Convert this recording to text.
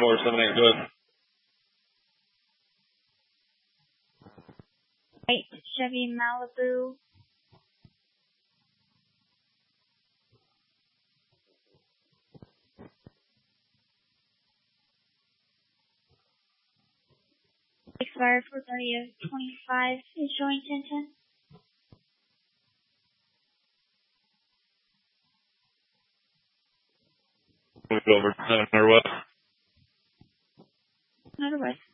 478, good. White Chevy Malibu. Expired 4/30/25 is showing 1010. Move it over to Center West. Center West.